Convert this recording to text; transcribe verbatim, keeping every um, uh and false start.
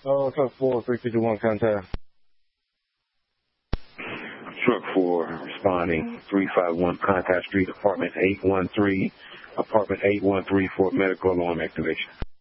Oh, truck four, three fifty-one, contact. Truck four, responding, three five one Contact Street, apartment eight one three, apartment eight one three for medical alarm activation.